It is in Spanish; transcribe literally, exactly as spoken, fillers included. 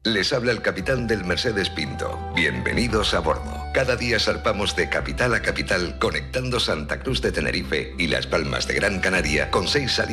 Les habla el capitán del Mercedes Pinto. Bienvenidos a bordo. Cada día zarpamos de capital a capital, conectando Santa Cruz de Tenerife y Las Palmas de Gran Canaria con seis salidas